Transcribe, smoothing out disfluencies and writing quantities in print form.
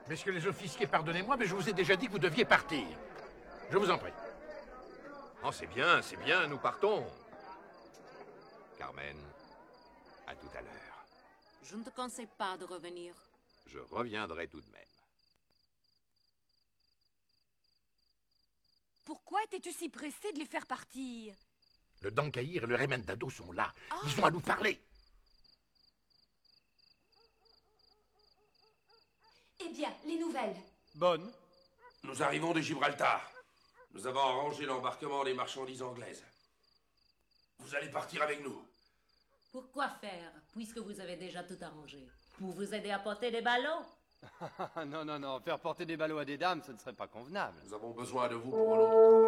Messieurs les officiers, pardonnez-moi, mais je vous ai déjà dit que vous deviez partir. Je vous en prie. Oh, c'est bien, nous partons. Carmen, à tout à l'heure. Je ne te conseille pas de revenir. Je reviendrai tout de même. Pourquoi étais-tu si pressé de les faire partir? Le Dankahir et le Remendado sont là. Ils ont à nous parler. Eh bien, les nouvelles. Bonne. Nous arrivons de Gibraltar. Nous avons arrangé l'embarquement des marchandises anglaises. Vous allez partir avec nous. Pourquoi faire, puisque vous avez déjà tout arrangé? Pour vous aider à porter des ballots? Non, faire porter des ballots à des dames, ce ne serait pas convenable. Nous avons besoin de vous pour un autre travail.